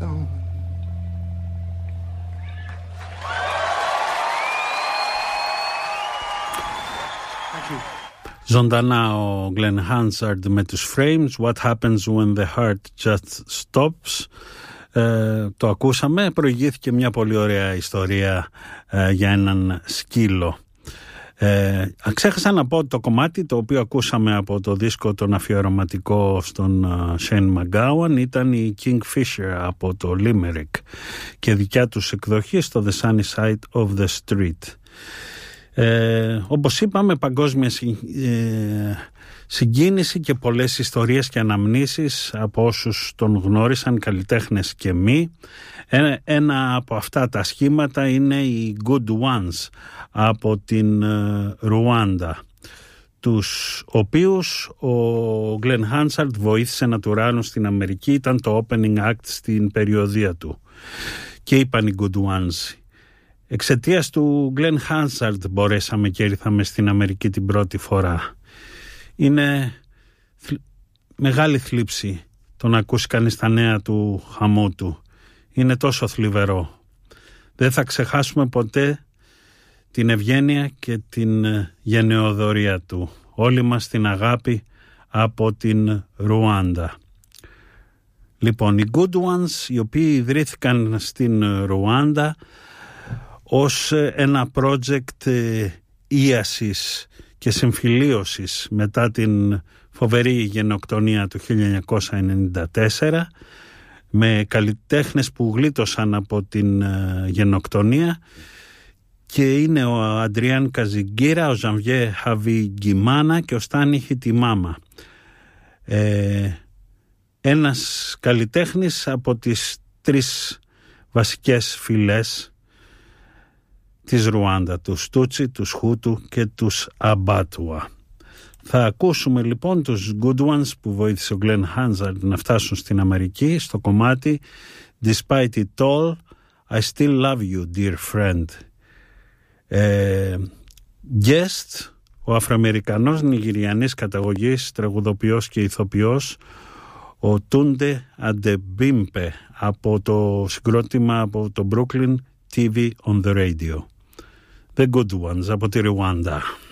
gone. Ζωντανά ο Glenn Hansard με τους Frames, What Happens When the Heart Just Stops. Το ακούσαμε, προηγήθηκε μια πολύ ωραία ιστορία για έναν σκύλο. Ξέχασα να πω το κομμάτι το οποίο ακούσαμε από το δίσκο τον αφιερωματικό στον Shane McGowan ήταν η Kingfisher από το Limerick και δικιά τους εκδοχή στο The Sunny Side of the Street. Όπως είπαμε, παγκόσμια συγκίνηση και πολλές ιστορίες και αναμνήσεις από όσους τον γνώρισαν, καλλιτέχνες και μη. Ένα από αυτά τα σχήματα είναι οι Good Ones από την Ρουάντα, τους οποίους ο Glenn Hansard βοήθησε να του ράνουν στην Αμερική, ήταν το opening act στην περιοδία του. Και είπαν οι Good Ones, εξαιτίας του Glenn Hansard μπορέσαμε και ήρθαμε στην Αμερική την πρώτη φορά. Είναι μεγάλη θλίψη το να ακούσει κανείς τα νέα του χαμού του. Είναι τόσο θλιβερό. Δεν θα ξεχάσουμε ποτέ την ευγένεια και την γενναιοδωρία του. Όλοι μας την αγάπη από την Ρουάντα. Λοιπόν, οι Good Ones, οι οποίοι ιδρύθηκαν στην Ρουάντα ως ένα project ίασης και συμφιλίωσης μετά την φοβερή γενοκτονία του 1994, με καλλιτέχνες που γλίτωσαν από την γενοκτονία, και είναι ο Αντριάν Καζιγκίρα, ο Ζανβιέ Χαβιγκιμάνα και ο Στάνι Χιτιμάμα. Ένας καλλιτέχνης από τις τρεις βασικές φυλές της Ρουάντα, τους Τούτσι, τους Χούτου και τους Αμπάτουα. Θα ακούσουμε λοιπόν τους Good Ones που βοήθησε ο Glenn Hansard να φτάσουν στην Αμερική στο κομμάτι Despite it all, I still love you, dear friend. Guest, ο Αφροαμερικανός Νιγηριανής καταγωγής τραγουδοποιός και ηθοποιός ο Τούντε Αντεμπίμπε από το συγκρότημα από το Brooklyn TV on the Radio. The Good Ones από τη Ρουάντα.